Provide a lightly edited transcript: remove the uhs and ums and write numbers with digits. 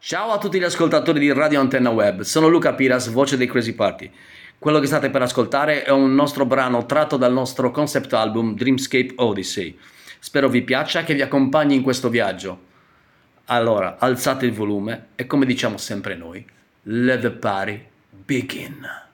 Ciao a tutti gli ascoltatori di Radio Antenna Web, sono Luca Piras, voce dei Crazy Party. Quello che state per ascoltare è un nostro brano tratto dal nostro concept album Dreamscape Odyssey. Spero vi piaccia e che vi accompagni in questo viaggio. Allora, alzate il volume e come diciamo sempre noi, let the party begin.